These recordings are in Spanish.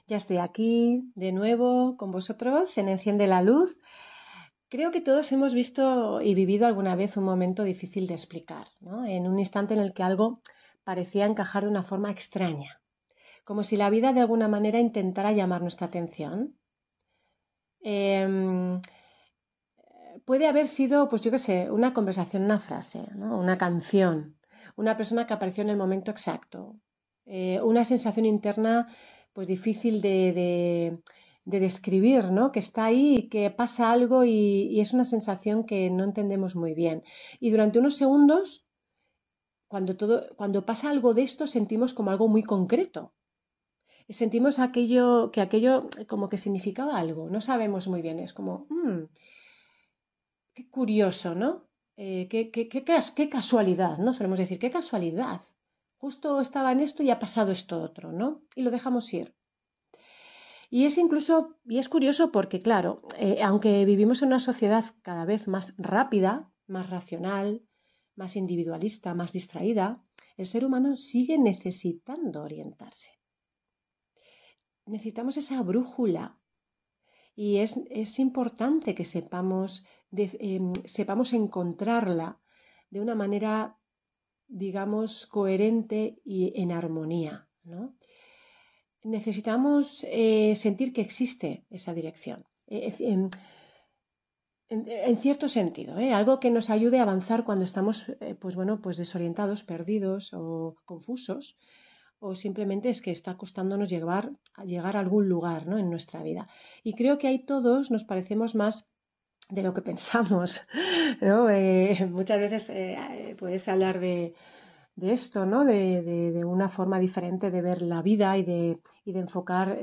Ya estoy aquí de nuevo con vosotros en Enciende la Luz. Creo que todos hemos visto y vivido alguna vez un momento difícil de explicar, ¿no? En un instante en el que algo parecía encajar de una forma extraña, como si la vida de alguna manera intentara llamar nuestra atención. Em, Puede haber sido, pues yo qué sé, una conversación, una frase, ¿no? Una canción, una persona que apareció en el momento exacto, una sensación interna, pues difícil de describir, ¿no? Que está ahí y que pasa algo y es una sensación que no entendemos muy bien. Y durante unos segundos, cuando pasa algo de esto, sentimos como algo muy concreto. Sentimos aquello como que significaba algo. No sabemos muy bien. Es como, qué curioso, ¿no? Qué casualidad, ¿no? Solemos decir, qué casualidad. Justo estaba en esto y ha pasado esto otro, ¿no? Y lo dejamos ir. Y es curioso porque, claro, aunque vivimos en una sociedad cada vez más rápida, más racional, más individualista, más distraída, el ser humano sigue necesitando orientarse. Necesitamos esa brújula y es importante que sepamos encontrarla de una manera, digamos, coherente y en armonía, ¿no? Necesitamos sentir que existe esa dirección, en cierto sentido, ¿eh? Algo que nos ayude a avanzar cuando estamos, pues bueno, pues desorientados, perdidos o confusos, o simplemente es que está costándonos llegar a algún lugar, ¿no? En nuestra vida. Y creo que ahí todos nos parecemos más de lo que pensamos, ¿no? Muchas veces puedes hablar de esto, ¿no? De una forma diferente de ver la vida y de enfocar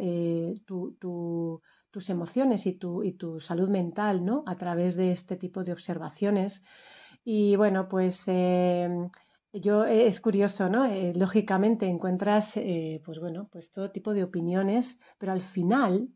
tus emociones y tu salud mental, ¿no? A través de este tipo de observaciones. Y bueno, pues es curioso, ¿no? Lógicamente encuentras, pues bueno, pues todo tipo de opiniones, pero al final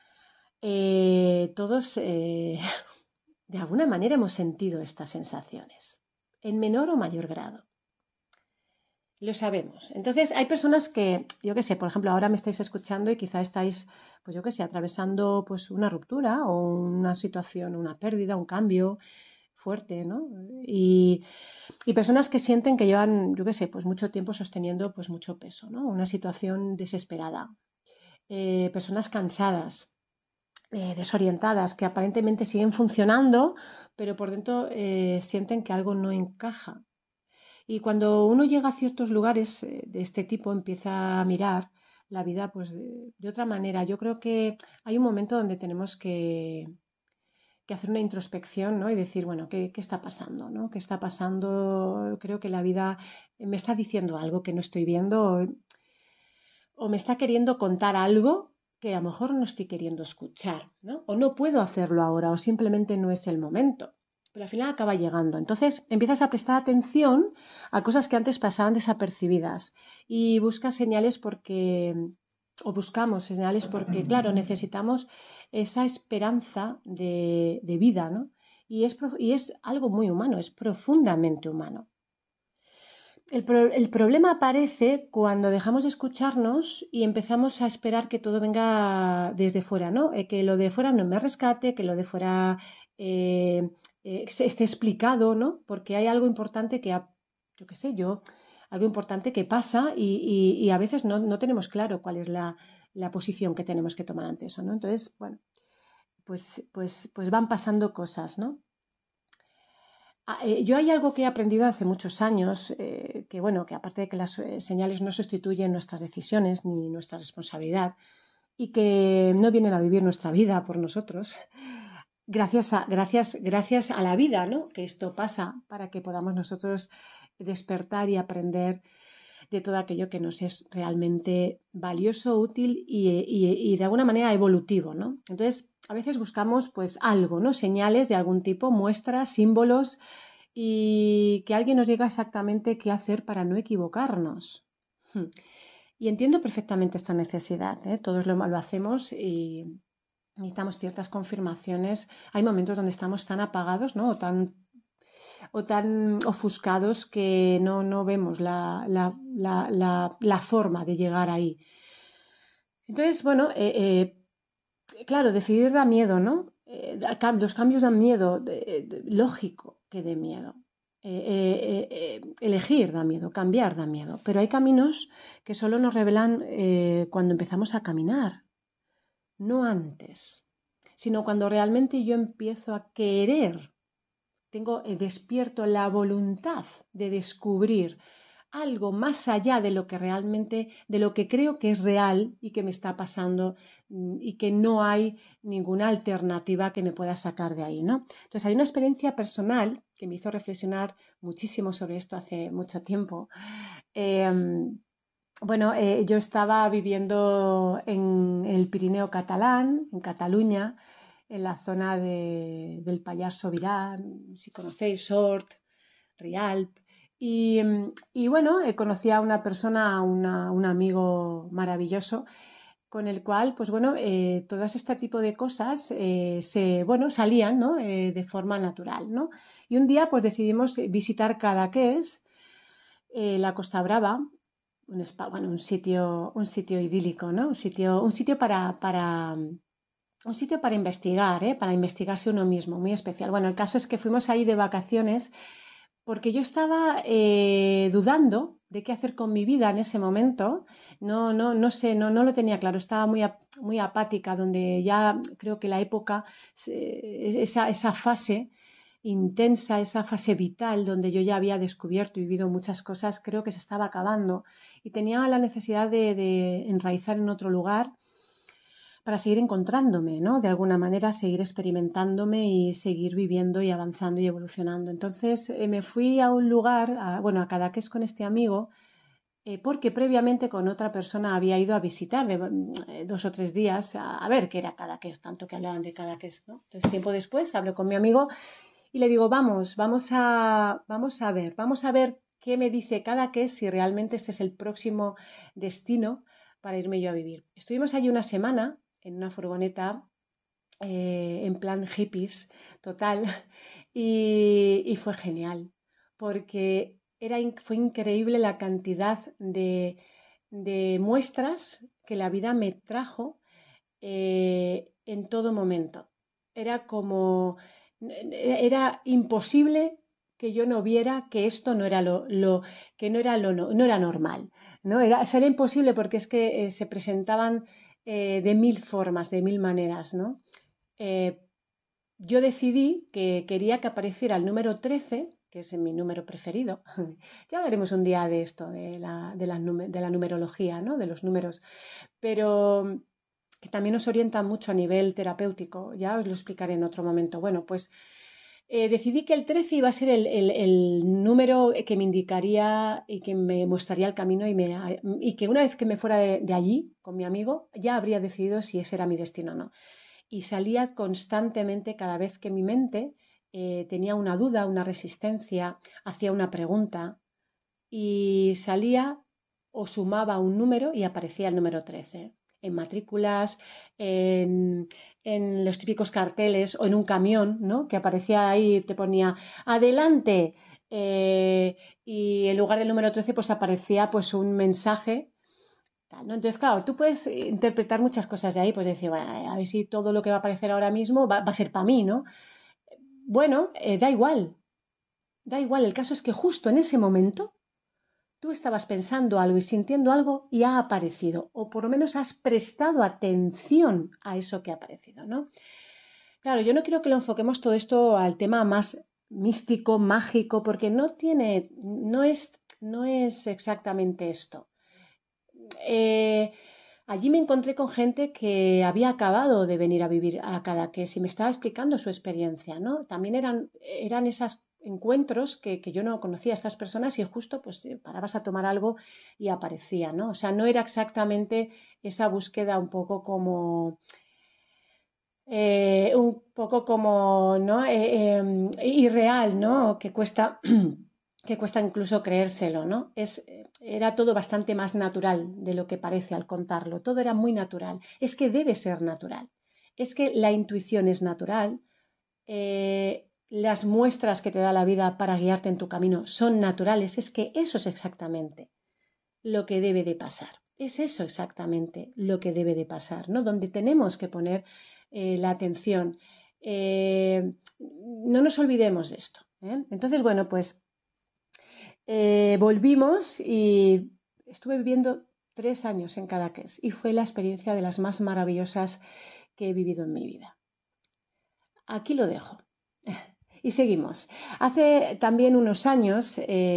todos de alguna manera hemos sentido estas sensaciones, en menor o mayor grado. Lo sabemos. Entonces, hay personas que, yo qué sé, por ejemplo, ahora me estáis escuchando y quizá estáis, pues yo qué sé, atravesando pues una ruptura o una situación, una pérdida, un cambio fuerte, ¿no? Y, y personas que sienten que llevan, yo qué sé, pues mucho tiempo sosteniendo pues mucho peso, ¿no? Una situación desesperada. Personas cansadas, desorientadas, que aparentemente siguen funcionando, pero por dentro sienten que algo no encaja. Y cuando uno llega a ciertos lugares de este tipo, empieza a mirar la vida pues de otra manera. Yo creo que hay un momento donde tenemos que hacer una introspección, ¿no? Y decir, bueno, ¿qué está pasando? ¿No? ¿Qué está pasando? Creo que la vida me está diciendo algo que no estoy viendo o me está queriendo contar algo que a lo mejor no estoy queriendo escuchar, ¿no? O no puedo hacerlo ahora, o simplemente no es el momento. Pero al final acaba llegando. Entonces empiezas a prestar atención a cosas que antes pasaban desapercibidas y buscas señales o buscamos señales porque, claro, necesitamos esa esperanza de vida, ¿no? Y es algo muy humano, es profundamente humano. El problema aparece cuando dejamos de escucharnos y empezamos a esperar que todo venga desde fuera, ¿no? Que lo de fuera no me rescate, que lo de fuera esté explicado, ¿no? Porque hay algo importante yo qué sé, algo importante que pasa y a veces no tenemos claro cuál es la posición que tenemos que tomar ante eso, ¿no? Entonces, bueno, pues van pasando cosas, ¿no? Yo hay algo que he aprendido hace muchos años, que bueno, que aparte de que las señales no sustituyen nuestras decisiones ni nuestra responsabilidad y que no vienen a vivir nuestra vida por nosotros, gracias a la vida, ¿no? Que esto pasa para que podamos nosotros despertar y aprender de todo aquello que nos es realmente valioso, útil y de alguna manera evolutivo, ¿no? Entonces, a veces buscamos pues algo, ¿no? Señales de algún tipo, muestras, símbolos y que alguien nos diga exactamente qué hacer para no equivocarnos. Y entiendo perfectamente esta necesidad, ¿eh? Todos lo hacemos y necesitamos ciertas confirmaciones. Hay momentos donde estamos tan apagados, ¿no? O tan ofuscados que no vemos la forma de llegar ahí. Entonces, bueno, claro, decidir da miedo, ¿no? Los cambios dan miedo, lógico que dé miedo. Elegir da miedo, cambiar da miedo, pero hay caminos que solo nos revelan cuando empezamos a caminar, no antes, sino cuando realmente yo empiezo a querer, tengo despierto la voluntad de descubrir algo más allá de lo que realmente, de lo que creo que es real y que me está pasando y que no hay ninguna alternativa que me pueda sacar de ahí, ¿no? Entonces hay una experiencia personal que me hizo reflexionar muchísimo sobre esto hace mucho tiempo. Eh, bueno, yo estaba viviendo en el Pirineo catalán, en Cataluña, en la zona del Pallars Sobirà, si conocéis, Sort, Rialp. Y bueno, conocí a una persona, un amigo maravilloso, con el cual, pues bueno, todas este tipo de cosas bueno, salían, ¿no? De forma natural, ¿no? Y un día, pues decidimos visitar Cadaqués, la Costa Brava, bueno, un sitio idílico, ¿no? Un sitio un sitio para investigar, ¿eh? Para investigarse uno mismo, muy especial. Bueno, el caso es que fuimos ahí de vacaciones porque yo estaba dudando de qué hacer con mi vida en ese momento. No sé, no lo tenía claro. Estaba muy apática, donde ya creo que la época, esa fase intensa, esa fase vital, donde yo ya había descubierto y vivido muchas cosas, creo que se estaba acabando. Y tenía la necesidad de enraizar en otro lugar para seguir encontrándome, ¿no? De alguna manera seguir experimentándome y seguir viviendo y avanzando y evolucionando. Entonces me fui a un lugar, bueno, a Cadaqués con este amigo, porque previamente con otra persona había ido a visitar 2 o 3 días a ver qué era Cadaqués, tanto que hablaban de Cadaqués, ¿no? Entonces tiempo después hablo con mi amigo y le digo, vamos a ver qué me dice Cadaqués, si realmente este es el próximo destino para irme yo a vivir. Estuvimos allí una semana en una furgoneta en plan hippies total y fue genial porque fue increíble la cantidad de muestras que la vida me trajo en todo momento. Era como, era imposible que yo no viera que esto no era que no era no era normal, ¿no? Era imposible porque es que se presentaban de mil formas, de mil maneras, ¿no? Eh, yo decidí que quería que apareciera el número 13, que es mi número preferido. Ya hablaremos un día de esto, de la numerología, ¿no? De los números, pero que también nos orienta mucho a nivel terapéutico. Ya os lo explicaré en otro momento. Bueno, pues decidí que el 13 iba a ser el número que me indicaría y que me mostraría el camino y que una vez que me fuera de allí con mi amigo, ya habría decidido si ese era mi destino o no. Y salía constantemente cada vez que mi mente tenía una duda, una resistencia, hacía una pregunta y salía o sumaba un número y aparecía el número 13 en matrículas, en, en los típicos carteles o en un camión, ¿no? Que aparecía ahí, te ponía adelante y en lugar del número 13 pues aparecía pues un mensaje. ¿No? Entonces, claro, tú puedes interpretar muchas cosas de ahí, pues decir, bueno, a ver si todo lo que va a aparecer ahora mismo va a ser para mí, ¿no? Bueno, da igual, el caso es que justo en ese momento tú estabas pensando algo y sintiendo algo y ha aparecido, o por lo menos has prestado atención a eso que ha aparecido, ¿no? Claro, yo no quiero que lo enfoquemos todo esto al tema más místico, mágico, porque no es exactamente esto. Eh, Allí me encontré con gente que había acabado de venir a vivir a Cadaqués y me estaba explicando su experiencia, ¿no? También eran esos encuentros que yo no conocía a estas personas y justo pues parabas a tomar algo y aparecía, ¿no? O sea, no era exactamente esa búsqueda un poco como, ¿no? Irreal, ¿no? Que cuesta, que cuesta incluso creérselo, ¿no? Era todo bastante más natural de lo que parece al contarlo. Todo era muy natural. Es que debe ser natural. Es que la intuición es natural. Las muestras que te da la vida para guiarte en tu camino son naturales. Es que eso es exactamente lo que debe de pasar. es eso exactamente lo que debe de pasar, ¿no? Donde tenemos que poner la atención. No nos olvidemos de esto, ¿eh? Entonces, bueno, pues volvimos y estuve viviendo 3 años en Cadaqués y fue la experiencia de las más maravillosas que he vivido en mi vida. Aquí lo dejo. Y seguimos. Hace también unos años,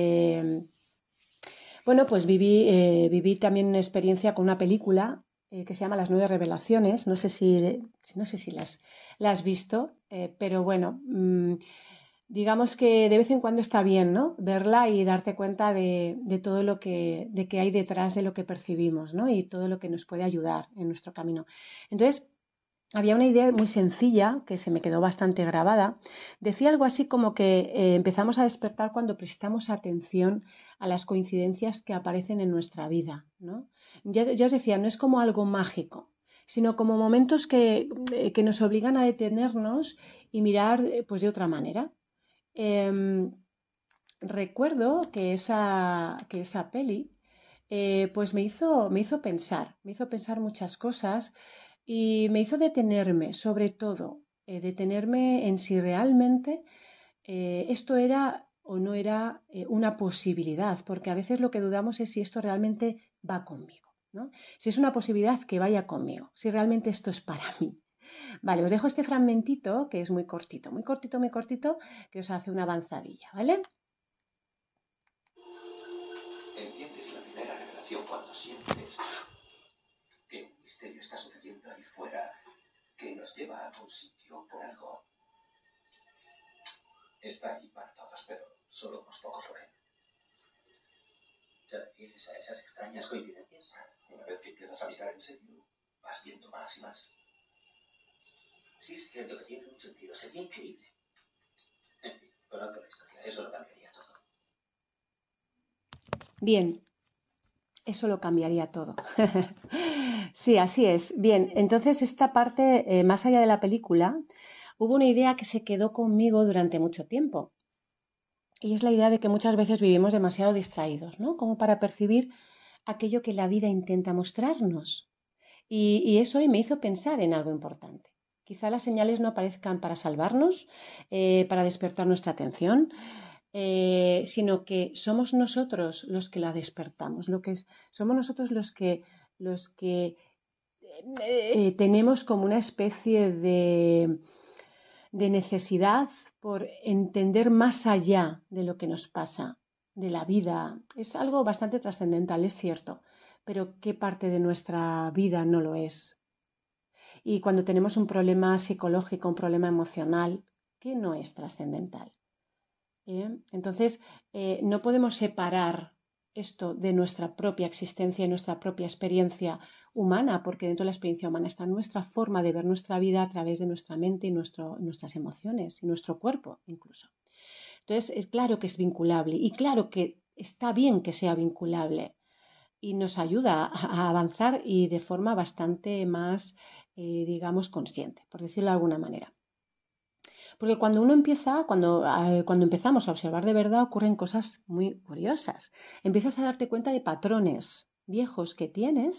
bueno, pues viví también una experiencia con una película que se llama Las Nueve Revelaciones. No sé si la has visto, pero bueno, digamos que de vez en cuando está bien, ¿no? Verla y darte cuenta de todo de que hay detrás de lo que percibimos, ¿no? Y todo lo que nos puede ayudar en nuestro camino. Entonces, había una idea muy sencilla que se me quedó bastante grabada. Decía algo así como que empezamos a despertar cuando prestamos atención a las coincidencias que aparecen en nuestra vida, ¿no? Ya os decía, no es como algo mágico, sino como momentos que nos obligan a detenernos y mirar pues de otra manera. Em, Recuerdo que esa peli pues me hizo pensar muchas cosas y me hizo detenerme, sobre todo, detenerme en si realmente esto era o no era una posibilidad, porque a veces lo que dudamos es si esto realmente va conmigo, ¿no? Si es una posibilidad que vaya conmigo, si realmente esto es para mí. Vale, os dejo este fragmentito que es muy cortito, muy cortito, muy cortito, que os hace una avanzadilla, ¿vale? Entiendes la primera revelación cuando sientes que un misterio está sucediendo ahí fuera, que nos lleva a algún sitio por algo. Está ahí para todos, pero solo unos pocos lo ven. ¿Te refieres a esas extrañas coincidencias? Una vez que empiezas a mirar en serio, vas viendo más y más. Sí, es cierto que tiene un sentido. Sería increíble. En fin, conozco la historia. Eso lo cambiaría todo. Bien, eso lo cambiaría todo. Sí, así es. Bien, entonces esta parte, más allá de la película, hubo una idea que se quedó conmigo durante mucho tiempo. Y es la idea de que muchas veces vivimos demasiado distraídos, ¿no? Como para percibir aquello que la vida intenta mostrarnos. Y eso hoy me hizo pensar en algo importante. Quizá las señales no aparezcan para salvarnos, para despertar nuestra atención, sino que somos nosotros los que la despertamos, somos nosotros los que tenemos como una especie de necesidad por entender más allá de lo que nos pasa, de la vida. Es algo bastante trascendental, es cierto, pero ¿qué parte de nuestra vida no lo es? Y cuando tenemos un problema psicológico, un problema emocional, ¿qué no es trascendental? Entonces, no podemos separar esto de nuestra propia existencia y nuestra propia experiencia humana, porque dentro de la experiencia humana está nuestra forma de ver nuestra vida a través de nuestra mente y nuestras emociones y nuestro cuerpo incluso. Entonces, es claro que es vinculable y claro que está bien que sea vinculable y nos ayuda a avanzar y de forma bastante más, digamos, consciente, por decirlo de alguna manera. Porque cuando empezamos a observar de verdad ocurren cosas muy curiosas. Empiezas a darte cuenta de patrones viejos que tienes,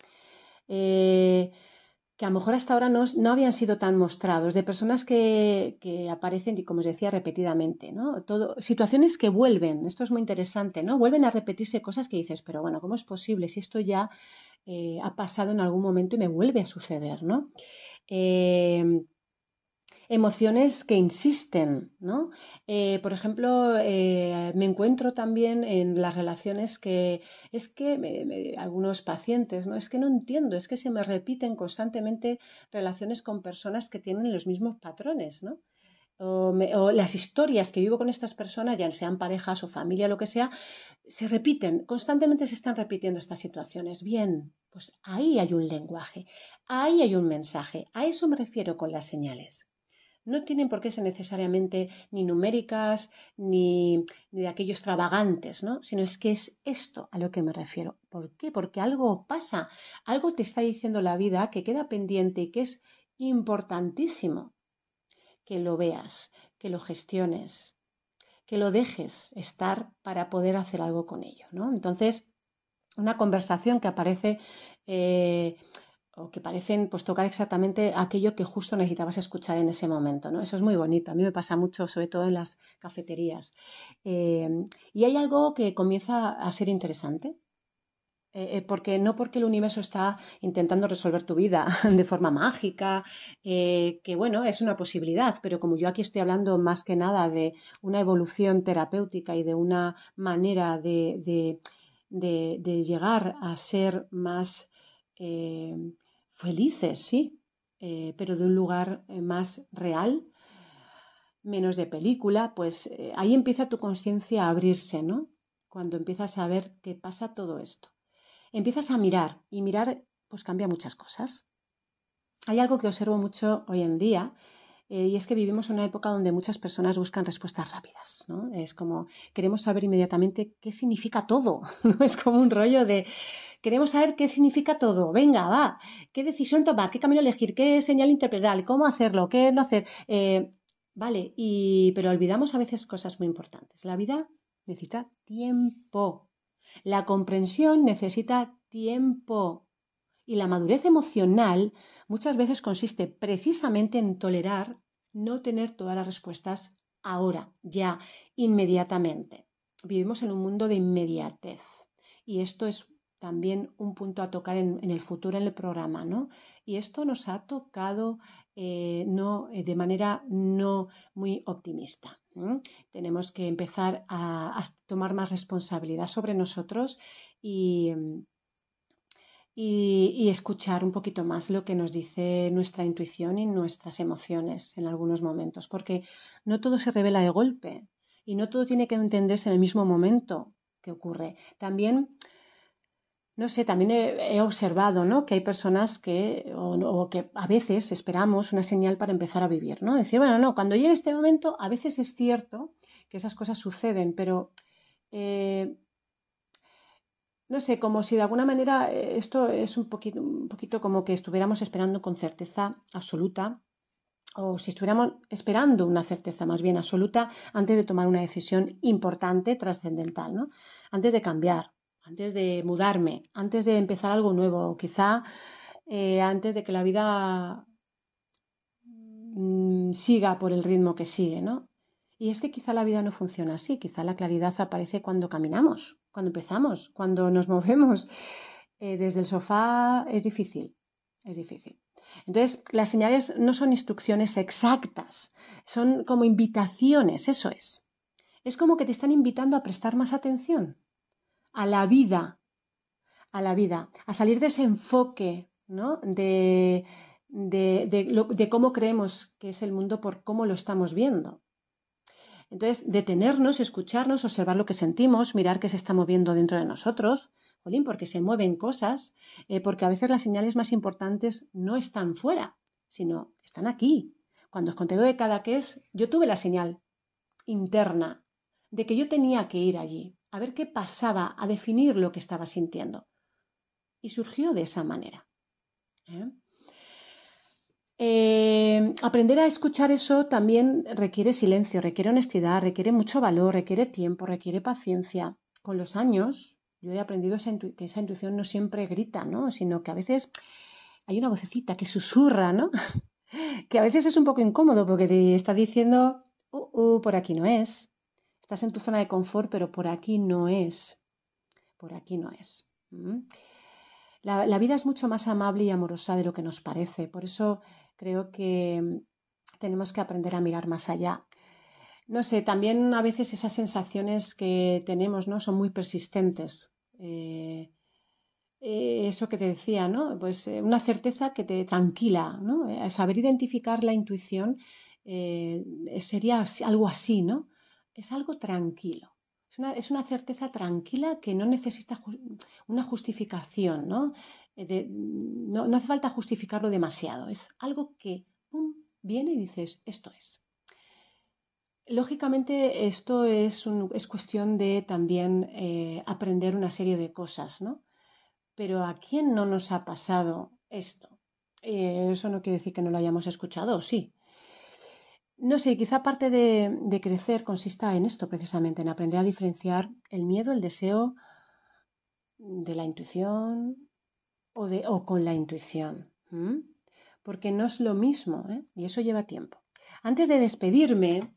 eh, que a lo mejor hasta ahora no habían sido tan mostrados, de personas que aparecen, y como os decía, repetidamente, ¿no? Situaciones que vuelven, esto es muy interesante, ¿no? Vuelven a repetirse cosas que dices, pero bueno, ¿cómo es posible si esto ya ha pasado en algún momento y me vuelve a suceder, ¿no? Eh, Emociones que insisten, ¿no? Por ejemplo, me encuentro también en las relaciones que es que algunos pacientes, ¿no? Es que no entiendo, es que se me repiten constantemente relaciones con personas que tienen los mismos patrones, ¿no? O las historias que vivo con estas personas, ya sean parejas o familia, lo que sea, se repiten, constantemente se están repitiendo estas situaciones. Bien, pues ahí hay un lenguaje, ahí hay un mensaje, a eso me refiero con las señales. No tienen por qué ser necesariamente ni numéricas ni de aquellos extravagantes, ¿no? Sino es que es esto a lo que me refiero. ¿Por qué? Porque algo pasa, algo te está diciendo la vida que queda pendiente y que es importantísimo que lo veas, que lo gestiones, que lo dejes estar para poder hacer algo con ello, ¿no? Entonces, una conversación que aparece o que parecen pues tocar exactamente aquello que justo necesitabas escuchar en ese momento, ¿no? Eso es muy bonito, a mí me pasa mucho, sobre todo en las cafeterías. Eh, y hay algo que comienza a ser interesante, porque no porque el universo está intentando resolver tu vida de forma mágica, que bueno, es una posibilidad, pero como yo aquí estoy hablando más que nada de una evolución terapéutica y de una manera de llegar a ser más eh, felices, sí, pero de un lugar más real, menos de película, pues ahí empieza tu conciencia a abrirse, ¿no? Cuando empiezas a ver qué pasa todo esto. Empiezas a mirar y mirar pues cambia muchas cosas. Hay algo que observo mucho hoy en día y es que vivimos en una época donde muchas personas buscan respuestas rápidas, ¿no? Es como queremos saber inmediatamente qué significa todo, ¿no? Es como un rollo de queremos saber qué significa todo, venga, va, qué decisión tomar, qué camino elegir, qué señal interpretar, cómo hacerlo, qué no hacer. Vale, pero olvidamos a veces cosas muy importantes. La vida necesita tiempo. La comprensión necesita tiempo y la madurez emocional muchas veces consiste precisamente en tolerar no tener todas las respuestas ahora, ya, inmediatamente. Vivimos en un mundo de inmediatez y esto es también un punto a tocar en el futuro en el programa, ¿no? Y esto nos ha tocado de manera no muy optimista. Tenemos que empezar a tomar más responsabilidad sobre nosotros y, y escuchar un poquito más lo que nos dice nuestra intuición y nuestras emociones en algunos momentos, porque no todo se revela de golpe y no todo tiene que entenderse en el mismo momento que ocurre. También, no sé, también he observado, ¿no? Que hay personas o que a veces esperamos una señal para empezar a vivir, ¿no? Decir, bueno, no, cuando llegue este momento, a veces es cierto que esas cosas suceden, pero eh, no sé, como si de alguna manera esto es un poquito como que estuviéramos esperando con certeza absoluta o si estuviéramos esperando una certeza más bien absoluta antes de tomar una decisión importante, trascendental, ¿no? Antes de cambiar, antes de mudarme, antes de empezar algo nuevo, o quizá antes de que la vida siga por el ritmo que sigue, ¿no? Y es que quizá la vida no funciona así, quizá la claridad aparece cuando caminamos, cuando empezamos, cuando nos movemos. Desde el sofá es difícil, es difícil. Entonces, las señales no son instrucciones exactas, son como invitaciones, eso es. Es como que te están invitando a prestar más atención a la vida, a salir de ese enfoque, ¿no? De cómo creemos que es el mundo por cómo lo estamos viendo. Entonces, detenernos, escucharnos, observar lo que sentimos, mirar qué se está moviendo dentro de nosotros, jolín, porque se mueven cosas, porque a veces las señales más importantes no están fuera, sino están aquí. Cuando os conté lo de Cadaqués, yo tuve la señal interna de que yo tenía que ir allí, a ver qué pasaba, a definir lo que estaba sintiendo. Y surgió de esa manera. ¿Eh? Aprender a escuchar eso también requiere silencio, requiere honestidad, requiere mucho valor, requiere tiempo, requiere paciencia. Con los años, yo he aprendido que esa intuición no siempre grita, ¿no? Sino que a veces hay una vocecita que susurra, ¿no? Que a veces es un poco incómodo porque te está diciendo, por aquí no es. Estás en tu zona de confort, pero por aquí no es. Por aquí no es. La vida es mucho más amable y amorosa de lo que nos parece. Por eso creo que tenemos que aprender a mirar más allá. No sé, también a veces esas sensaciones que tenemos, ¿no? Son muy persistentes. Eso que te decía, ¿no? Pues una certeza que te tranquila, ¿no? Saber identificar la intuición sería algo así, ¿no? Es algo tranquilo. Es una certeza tranquila que no necesita una justificación, ¿no? No hace falta justificarlo demasiado. Es algo que, pum, viene y dices, esto es. Lógicamente, esto es cuestión de también aprender una serie de cosas, ¿no? Pero ¿a quién no nos ha pasado esto? Eso no quiere decir que no lo hayamos escuchado, sí. No sé, quizá parte de crecer consista en esto precisamente, en aprender a diferenciar el miedo, el deseo de la intuición o con la intuición. Porque no es lo mismo, ¿eh? Y eso lleva tiempo. Antes de despedirme,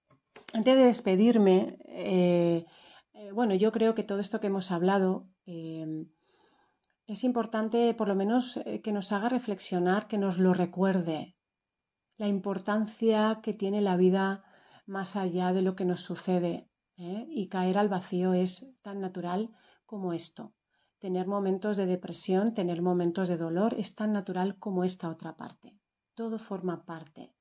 bueno, yo creo que todo esto que hemos hablado es importante por lo menos que nos haga reflexionar, que nos lo recuerde, la importancia que tiene la vida más allá de lo que nos sucede, ¿eh? Y caer al vacío es tan natural como esto. Tener momentos de depresión, tener momentos de dolor es tan natural como esta otra parte. Todo forma parte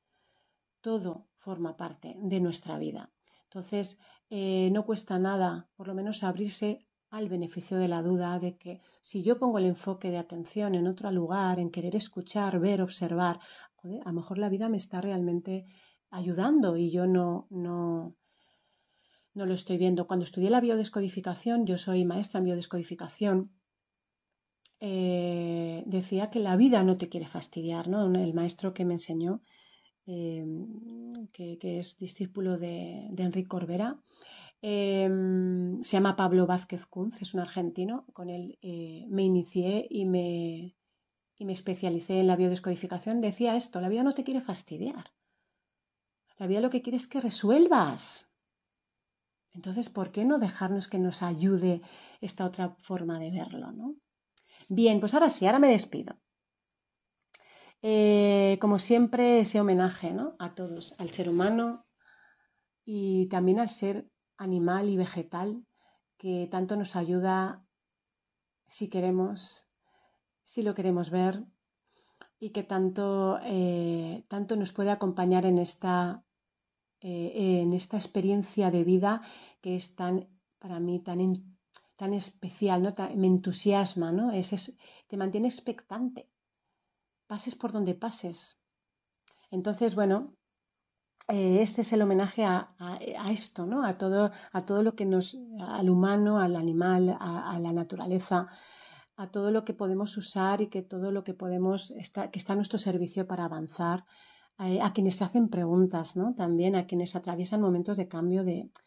de nuestra vida. Entonces, no cuesta nada, por lo menos abrirse al beneficio de la duda de que si yo pongo el enfoque de atención en otro lugar, en querer escuchar, ver, observar, joder, a lo mejor la vida me está realmente ayudando y yo no lo estoy viendo. Cuando estudié la biodescodificación, yo soy maestra en biodescodificación, decía que la vida no te quiere fastidiar, ¿no? El maestro que me enseñó, que es discípulo de Enrique Corbera, se llama Pablo Vázquez Kunz, es un argentino. Con él me inicié y me especialicé en la biodescodificación. Decía esto: la vida no te quiere fastidiar, la vida lo que quiere es que resuelvas. Entonces, ¿por qué no dejarnos que nos ayude esta otra forma de verlo, ¿no? Bien, pues ahora sí, ahora me despido. Como siempre, ese homenaje, ¿no?, a todos, al ser humano y también al ser animal y vegetal, que tanto nos ayuda si queremos, si lo queremos ver, y que tanto nos puede acompañar en esta experiencia de vida que es para mí tan especial, ¿no? Me entusiasma, ¿no? Te mantiene expectante, pases por donde pases. Entonces, bueno, este es el homenaje a esto, ¿no? A todo lo que al humano, al animal, a la naturaleza, a todo lo que podemos usar y que todo lo que que está a nuestro servicio para avanzar, a quienes se hacen preguntas, ¿no? También a quienes atraviesan momentos de cambio,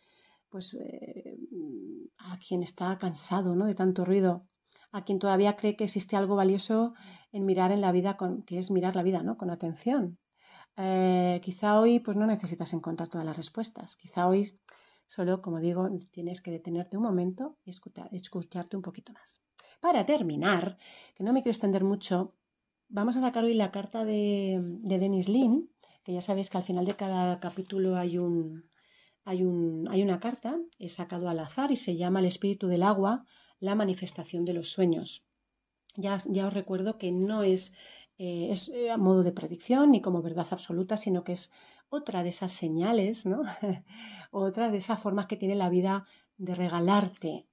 a quien está cansado, ¿no?, de tanto ruido, a quien todavía cree que existe algo valioso en mirar en la vida, que es mirar la vida, ¿no?, con atención. Quizá hoy pues no necesitas encontrar todas las respuestas. Quizá hoy solo, como digo, tienes que detenerte un momento y escucharte un poquito más. Para terminar, que no me quiero extender mucho, vamos a sacar hoy la carta de Dennis Lin, que ya sabéis que al final de cada capítulo hay una carta, he sacado al azar y se llama El espíritu del agua, la manifestación de los sueños. Ya os recuerdo que no es a modo de predicción ni como verdad absoluta, sino que es otra de esas señales, ¿no? Otra de esas formas que tiene la vida de regalarte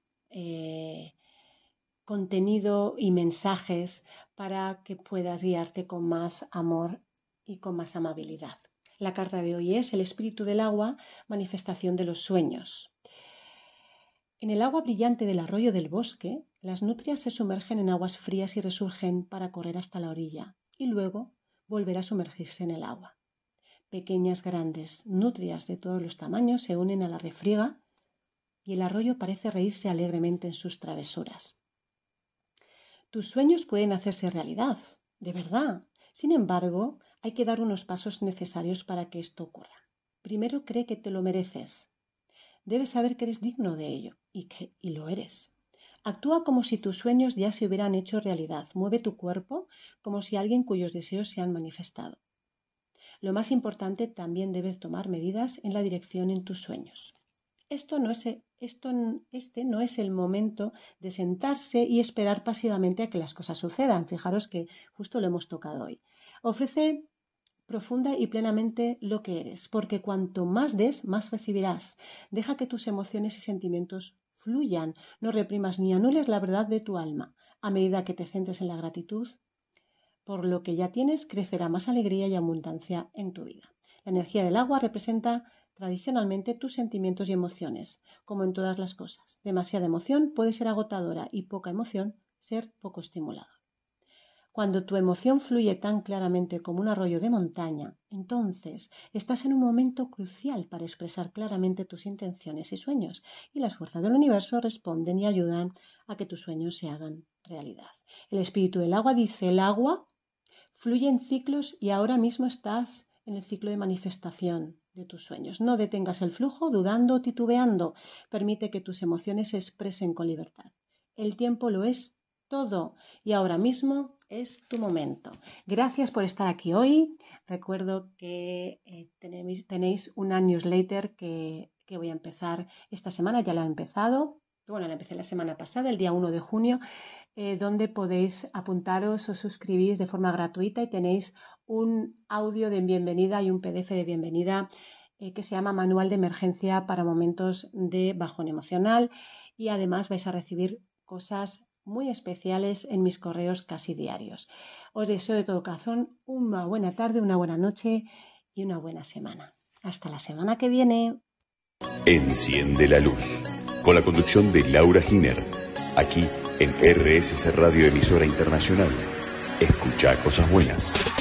contenido y mensajes para que puedas guiarte con más amor y con más amabilidad. La carta de hoy es El espíritu del agua, manifestación de los sueños. En el agua brillante del arroyo del bosque, las nutrias se sumergen en aguas frías y resurgen para correr hasta la orilla y luego volver a sumergirse en el agua. Pequeñas, grandes, nutrias de todos los tamaños se unen a la refriega y el arroyo parece reírse alegremente en sus travesuras. Tus sueños pueden hacerse realidad, de verdad. Sin embargo, hay que dar unos pasos necesarios para que esto ocurra. Primero, cree que te lo mereces. Debes saber que eres digno de ello y lo eres. Actúa como si tus sueños ya se hubieran hecho realidad. Mueve tu cuerpo como si alguien cuyos deseos se han manifestado. Lo más importante, también debes tomar medidas en la dirección en tus sueños. Este no es el momento de sentarse y esperar pasivamente a que las cosas sucedan. Fijaros que justo lo hemos tocado hoy. Ofrece profunda y plenamente lo que eres, porque cuanto más des, más recibirás. Deja que tus emociones y sentimientos fluyan. No reprimas ni anules la verdad de tu alma. A medida que te centres en la gratitud por lo que ya tienes, crecerá más alegría y abundancia en tu vida. La energía del agua representa tradicionalmente tus sentimientos y emociones, como en todas las cosas. Demasiada emoción puede ser agotadora y poca emoción ser poco estimulador. Cuando tu emoción fluye tan claramente como un arroyo de montaña, entonces estás en un momento crucial para expresar claramente tus intenciones y sueños, y las fuerzas del universo responden y ayudan a que tus sueños se hagan realidad. El espíritu del agua dice: el agua fluye en ciclos y ahora mismo estás en el ciclo de manifestación de tus sueños. No detengas el flujo dudando o titubeando. Permite que tus emociones se expresen con libertad. El tiempo lo es todo y ahora mismo es tu momento. Gracias por estar aquí hoy. Recuerdo que tenéis una newsletter que voy a empezar esta semana. Ya la he empezado. Bueno, la empecé la semana pasada, el día 1 de junio. Donde podéis apuntaros o suscribís de forma gratuita y tenéis un audio de bienvenida y un PDF de bienvenida que se llama Manual de Emergencia para Momentos de Bajón Emocional, y además vais a recibir cosas muy especiales en mis correos casi diarios. Os deseo de todo corazón una buena tarde, una buena noche y una buena semana. Hasta la semana que viene. Enciende la luz, con la conducción de Laura Giner, aquí en RSC Radio, emisora internacional. Escucha cosas buenas.